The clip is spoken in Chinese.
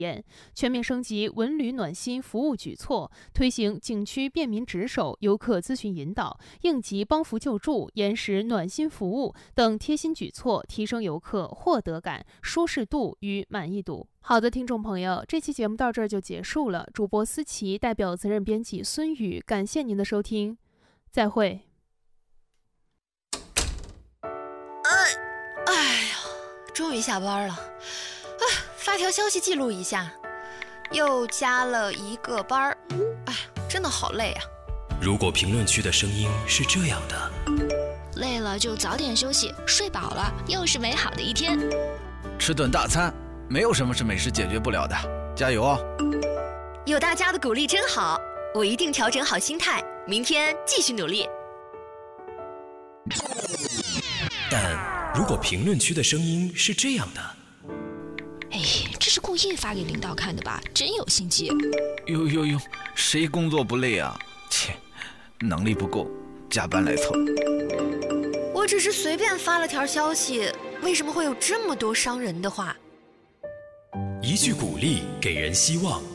全面升级文旅暖心服务举措，推行景区便民值守、游客咨询引导、应急帮扶救助、延时暖心服务等贴心举措，提升游客获得感、舒适度与满意度。好的，听众朋友，这期节目到这儿就结束了。主播思琪代表责任编辑孙宇，感谢您的收听，再会。 哎呀，终于下班了。发条消息记录一下，又加了一个班儿。哎，真的好累啊。 如果评论区的声音是这样的， 累了就早点休息，睡饱了又是美好的一天。 吃顿大餐，没有什么是美食解决不了的，加油哦！ 有大家的鼓励真好，我一定调整好心态，明天继续努力。 但如果评论区的声音是这样的， 哎，这是故意发给领导看的吧？真有心机。 哟，谁工作不累啊？切，能力不够，加班来凑。 我只是随便发了条消息，为什么会有这么多伤人的话？ 一句鼓励给人希望，